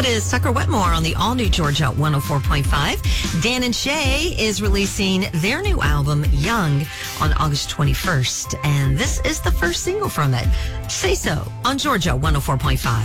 That is Tucker Wetmore on the all-new Georgia 104.5. Dan and Shay is releasing their new album, Young, on August 21st. And this is the first single from it. Say So on Georgia 104.5.